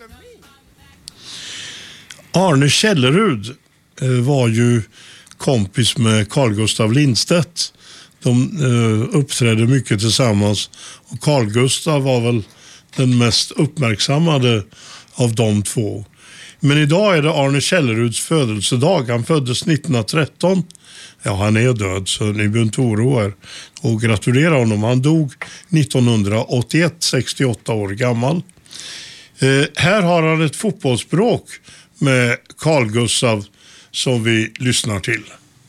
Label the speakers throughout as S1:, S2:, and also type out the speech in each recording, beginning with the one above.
S1: Arne Källerud var ju kompis med Carl Gustaf Lindstedt. De uppträdde mycket tillsammans. Och Carl Gustaf var väl den mest uppmärksammade av de två. Men idag är det Arne Källeruds födelsedag. Han föddes 1913. Ja, han är död så ni behöver inte oroa er. Och gratulera honom. Han dog 1981, 68 år gammal. Här har han ett fotbollsspråk med Carl Gustaf som vi lyssnar till.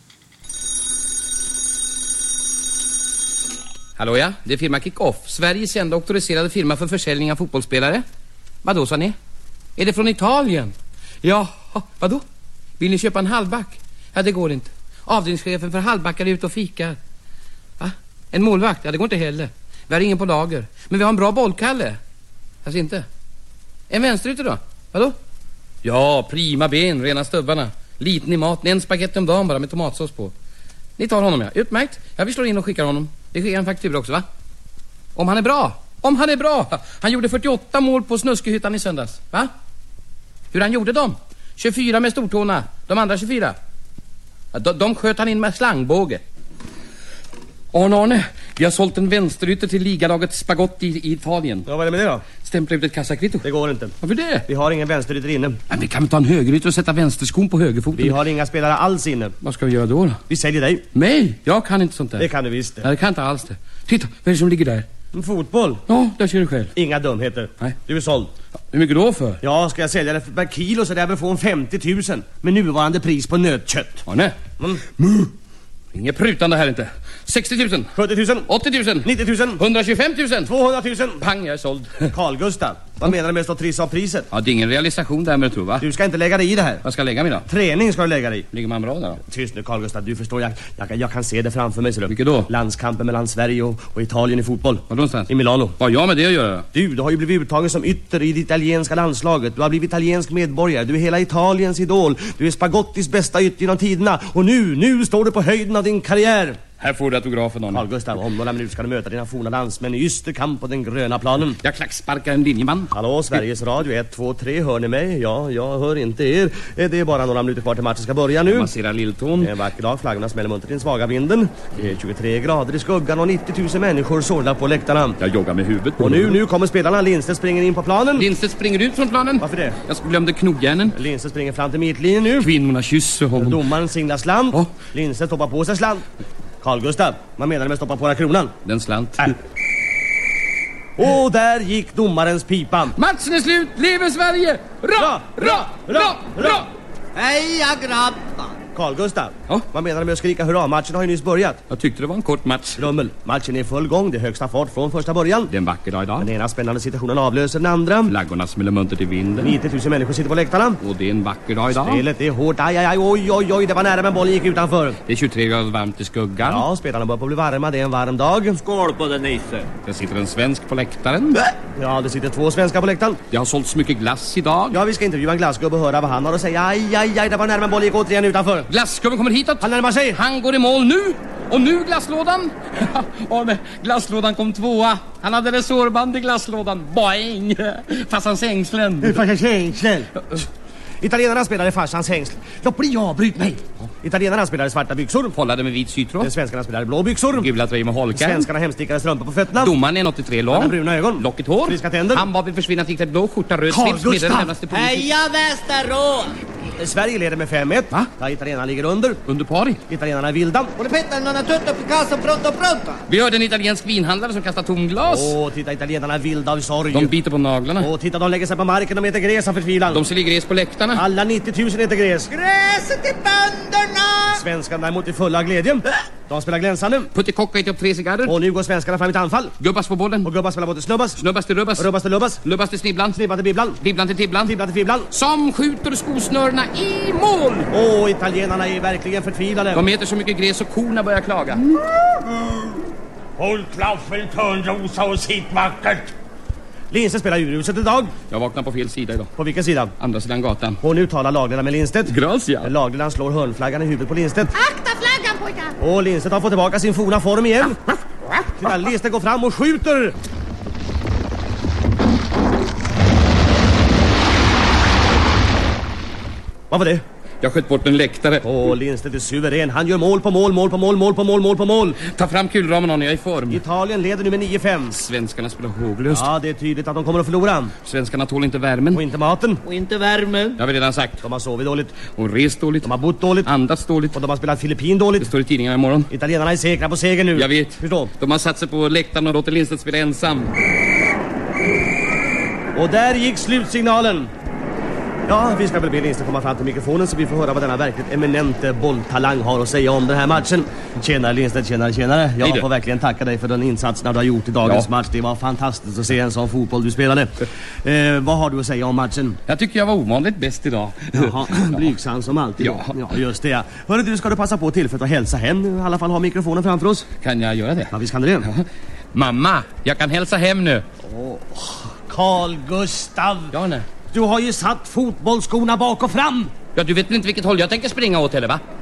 S2: Hallå ja, det är firma Kick-Off. Sveriges enda auktoriserade firma för försäljning av fotbollsspelare. Vadå sa ni? Är det från Italien? Ja, vadå? Vill ni köpa en halvback? Ja, det går inte. Avdelningschefen för halvbackar är ute och fikar. Va? En målvakt? Ja, det går inte heller. Vi har ingen på lager. Men vi har en bra bollkalle. Alltså inte. En vänsterytter då? Vadå? Ja, prima ben, rena stubbarna. Liten i maten, en spagetti om dagen bara med tomatsås på. Ni tar honom, ja. Utmärkt. Ja, vi slår in och skickar honom. Det sker en faktura också, va? Om han är bra. Om han är bra. Han gjorde 48 mål på Snuskehyttan i söndags, va? Hur han gjorde dem? 24 med stortåna. De andra 24. Ja, de sköt han in med slangbåge. Arne, vi har sålt en vänsterytter till ligalaget Spagotti i Italien.
S3: Ja, vad är det med det då?
S2: Stämpla ut ett kassakvitto.
S3: Det går inte.
S2: Varför det?
S3: Vi har ingen vänsterytter inne.
S2: Men vi kan väl ta en högerytter och sätta vänsterskon på högerfoten.
S3: Vi har inga spelare alls inne.
S2: Vad ska vi göra då?
S3: Vi säljer dig.
S2: Mig? Jag kan inte sånt där.
S3: Det kan du visst det.
S2: Nej, det kan inte alls det. Titta, vad är det som ligger där?
S3: En fotboll.
S2: Ja, där ser du själv.
S3: Inga dumheter.
S2: Nej.
S3: Du är såld.
S2: Hur mycket då för?
S3: Ja, ska jag sälja det för per kilo så där vill få en 50 000 med nuvarande pris på nötkött.
S2: Ja, nej. Inget prutande här inte. 60 000.
S3: 70 000.
S2: 80 000.
S3: 90 000.
S2: 125 000.
S3: 200 000.
S2: Pang, jag är såld.
S3: Carl Gustaf, vad menar du med att stå trissa av priset?
S2: Ja, det är ingen realisation där med, tror va?
S3: Du ska inte lägga dig i det här.
S2: Vad ska jag lägga mig då?
S3: Träning ska du lägga dig i.
S2: Ligger man bra där då?
S3: Tyst nu Carl Gustaf, du förstår, jag kan se det framför mig. Så
S2: Vilket då?
S3: Landskampen mellan Sverige och Italien i fotboll.
S2: Var någonstans?
S3: I Milano.
S2: Vad har jag med det att göra?
S3: Du har ju blivit uttagen som ytter i det italienska landslaget. Du har blivit italiensk medborgare. Du är hela Italiens idol. Du är Spagottis bästa ytter genom tiderna. Och nu står du på höjden av din karriär.
S2: Här får du autografen någon.
S3: Carl Gustaf, om några minuter ska du möta dina forna landsmän i ysterkamp på den gröna planen.
S2: Jag klacksparkar en linjeman.
S3: Hallå, Sveriges Radio 1, 2, 3, hör ni mig? Ja, jag hör inte er. Det är bara några minuter kvar till matchen ska börja nu.
S2: Masserar lilltån.
S3: En vacker dag, flaggorna smäller muntert i den svaga vinden. Det är 23 grader i skuggan och 90 000 människor sårdar på läktarna.
S2: Jag joggar med huvudet på.
S3: Och nu kommer spelarna. Lindstedt springer in på planen.
S2: Lindstedt springer ut från planen.
S3: Varför det?
S2: Jag glömde knogjärnen.
S3: Lindstedt springer fram till mittlinjen nu.
S2: Kvinnorna kysser honom.
S3: Domaren singlar slant.
S2: Ja.
S3: Lindstedt hoppar på sig slant. Carl Gustaf, vad menar du med att stoppa på den kronan?
S2: Den slant.
S3: Och där gick domarens pipa.
S2: Matchen är slut, lever Sverige! Ra!
S3: Heja grabbar! Carl Gustaf,
S2: Ja?
S3: vad menar du med att skrika hurra? Matchen har ju nyss börjat.
S2: Jag tyckte det var en kort match.
S3: Rummel, matchen är i full gång. Det är högsta fart från första början.
S2: Det är en vacker dag idag.
S3: Den ena spännande situationen avlöser den andra.
S2: Flaggorna smäller muntert i vinden.
S3: 90 000 människor sitter på läktarna.
S2: Och det är en vacker dag idag.
S3: Spelet är hårt. Aj, oj, det var nära men bollen gick utanför.
S2: Det är 23 grader varmt i skuggan.
S3: Ja, spelarna börjar på att bli varma. Det är en varm dag.
S4: Skål på den, Nisse.
S2: Det sitter en svensk på läktaren.
S3: Ja, det sitter 2 svenskar på läktaren.
S2: Det har sålts mycket glass idag.
S3: Ja, vi ska intervjua en glassgubbe och höra vad han har att säga. Aj, det var nära men bollen gick återigen utanför.
S2: Glassgubben kommer hitåt.
S3: Han närmar sig.
S2: Han går i mål nu. Och nu glasslådan. Arne, glasslådan kom 2:a. Han hade resårband i glasslådan. Boing! Farsans ängslen.
S3: Farsans hängslen. Italienarna spelade farsans hängsl. Låt bli avbryt mig. Italienarna spelade svarta byxor.
S2: Hållade med vit sytråd.
S3: Svenskarna spelade blå byxor.
S2: Gula tröjor med holkar.
S3: Svenskarna hemstickade strumpor på fötterna.
S2: Domaren är 83 lång.
S3: Han har bruna ögon.
S2: Lockigt hår.
S3: Friska tänder.
S2: Handvapen försvinner till blå skjorta, röd
S3: Carl
S2: slips med den
S3: Gustaf.
S2: närmaste polisen.
S4: Heja Västerås!
S3: Sverige leder med 5-1.
S2: Va?
S3: Ja, italienarna ligger under.
S2: Under pari.
S3: Italienarna är vilda.
S4: Och det pettar någon tutto Picasso pronto.
S2: Vi hörde en italiensk vinhandlare som kastar tomglas.
S3: Åh, titta, italienarna är vilda av sorg.
S2: De biter på naglarna.
S3: Åh, titta, de lägger sig på marken. De äter gräs av förtvivlan.
S2: De säljer gräs på läktarna.
S3: Alla 90 000 äter gräs.
S4: Gräset till bönderna!
S3: Svenskarna däremot är fulla av glädje. De spelar glänsande.
S2: Puttikocka äter upp 3 cigarrer.
S3: Och nu går svenskarna fram i ett anfall.
S2: Gubbas på bollen.
S3: Och gubbar spelar både snubbas.
S2: Snubbas till rubbas.
S3: Rubbas till lubbas.
S2: Lubbas till snibblan.
S3: Snibban till bibblan.
S2: Bibblan till tibblan.
S3: Tibblan till fibblan.
S2: Som skjuter skosnörerna i mål.
S3: Åh, italienarna är verkligen förtvivlade.
S2: De äter så mycket gräs och korna börjar klaga.
S5: Håll klaffen, Törnrosa, och sitt vackert.
S3: Lindstedt spelar urhuset idag.
S2: Jag vaknar på fel sida idag.
S3: På vilken sida?
S2: Andra sidan gatan.
S3: Och nu talar lagledaren med Lindstedt.
S2: Gracia.
S3: Lagledaren slår hörnflaggan i huvudet på Lindstedt.
S6: Akta flaggan, pojkar!
S3: Och Lindstedt har fått tillbaka sin forna form igen. Titta, Lindstedt går fram och skjuter. Vad var det?
S2: Jag sköt bort en läktare.
S3: Åh, Lindstedt är suverän. Han gör mål på mål, mål på mål, mål på mål, mål på mål.
S2: Ta fram kulramen om jag är i form.
S3: Italien leder nu med 9-5.
S2: Svenskarna spelar håglöst.
S3: Ja, det är tydligt att de kommer att förlora.
S2: Svenskarna tål inte värmen.
S3: Och inte maten.
S4: Och inte värmen.
S2: Det har vi redan sagt.
S3: De har sovit dåligt.
S2: Och rest dåligt.
S3: De har bott dåligt.
S2: Andats dåligt.
S3: Och de har spelat Filippin
S2: Det
S3: dåligt.
S2: står i tidningarna imorgon.
S3: Italienarna är säkra på seger nu.
S2: Jag vet.
S3: Förstå.
S2: De har satt sig på läktaren och låter Lindstedt spela ensam.
S3: Och där gick slutsignalen. Ja, vi ska väl be Lindstedt komma fram till mikrofonen så vi får höra vad denna verkligt eminente bolltalang har att säga om den här matchen. Tjenare Lindstedt, tjenare. Jag får verkligen tacka dig för den insatsen du har gjort i dagens match. Det var fantastiskt att se en sån fotboll du spelade. Vad har du att säga om matchen?
S2: Jag tycker jag var ovanligt bäst idag.
S3: Jaha, blygsam som alltid. Ja, just det. Hörru du, ska du passa på tillfället att hälsa hem? I alla fall ha mikrofonen framför oss.
S2: Kan jag göra det?
S3: Ja, visst kan du det.
S2: Mamma, jag kan hälsa hem nu.
S3: Carl Gustav.
S2: Ja, nej.
S3: Du har ju satt fotbollsskorna bak och fram.
S2: Ja, du vet väl inte vilket håll jag tänker springa åt heller, va?